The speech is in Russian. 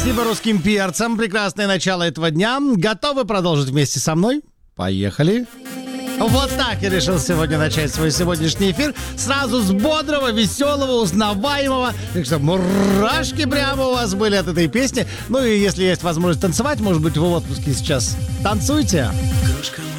Спасибо русским перцам. Прекрасное начало этого дня. Готовы продолжить вместе со мной? Поехали. Вот так я решил сегодня начать свой сегодняшний эфир. Сразу с бодрого, веселого, узнаваемого. Так что мурашки прямо у вас были от этой песни. Ну и если есть возможность танцевать, может быть, вы в отпуске сейчас, танцуйте.